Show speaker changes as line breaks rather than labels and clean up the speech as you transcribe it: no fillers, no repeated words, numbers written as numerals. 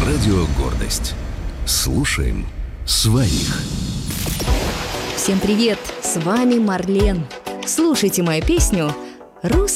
Радио «Гордость». Слушаем своих.
Всем привет! С вами Марлен. Слушайте мою песню «Русский».